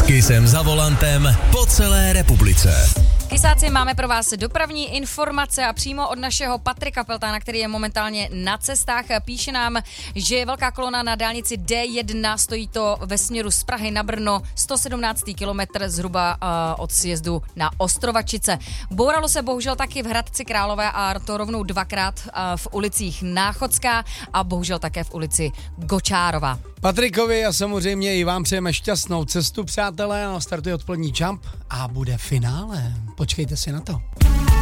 Kysem za volantem po celé republice. Kysáci, máme pro vás dopravní informace a přímo od našeho Patrika Peltána, který je momentálně na cestách. Píše nám, že je velká kolona na dálnici D1, stojí to ve směru z Prahy na Brno, 117. kilometr zhruba od sjezdu na Ostrovačice. Bouralo se bohužel taky v Hradci Králové a to rovnou dvakrát v ulicích Náchodská a bohužel také v ulici Gočárova. Patrikovi a samozřejmě i vám přejeme šťastnou cestu, přátelé. Startuje odpolední jump a bude finále. Počkejte si na to.